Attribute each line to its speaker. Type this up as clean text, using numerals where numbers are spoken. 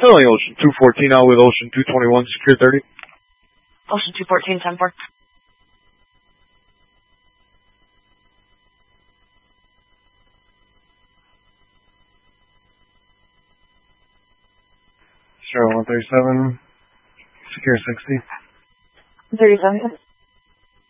Speaker 1: Filling Ocean 214 out with Ocean 221, secure 30.
Speaker 2: Ocean 214, 10-4.
Speaker 3: Sure, 137, secure 60.
Speaker 2: 37.